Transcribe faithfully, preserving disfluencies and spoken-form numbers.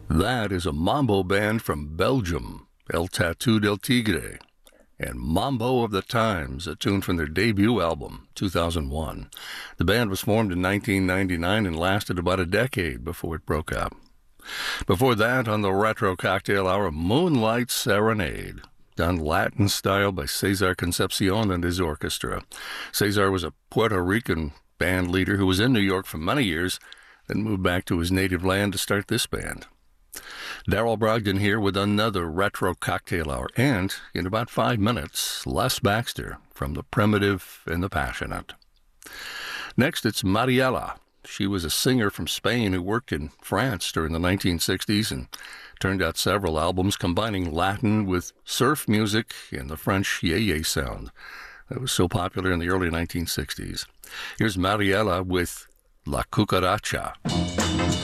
That is a mambo band from Belgium, El Tatu del Tigre, and Mambo of the Times, a tune from their debut album, two thousand one. The band was formed in nineteen ninety-nine and lasted about a decade before it broke up. Before that, on the Retro Cocktail Hour, Moonlight Serenade, done Latin style by Cesar Concepcion and his orchestra. Cesar was a Puerto Rican band leader who was in New York for many years, then moved back to his native land to start this band. Darrell Brogdon here with another Retro Cocktail Hour, and in about five minutes, Les Baxter from The Primitive and the Passionate. Next, it's Mariela. She was a singer from Spain who worked in France during the nineteen sixties and turned out several albums combining Latin with surf music and the French yeye sound that was so popular in the early nineteen sixties. Here's Mariela with La Cucaracha.